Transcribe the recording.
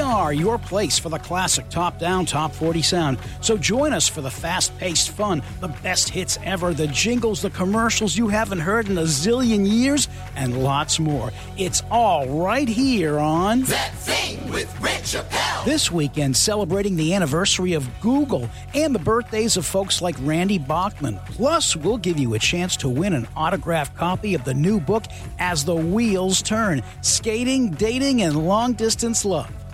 are your place for the classic top-down, top 40 sound. So join us for the fast-paced fun, the best hits ever, the jingles, the commercials you haven't heard in a zillion years, and lots more. It's all right here on That Thing with Red Chappelle. This weekend, celebrating the anniversary of Google and the birthdays of folks like Randy Bachman. Plus, we'll give you a chance to win an autographed copy of the new book, As the Wheels Turn, Skating, Dating, and Long-Distance Love.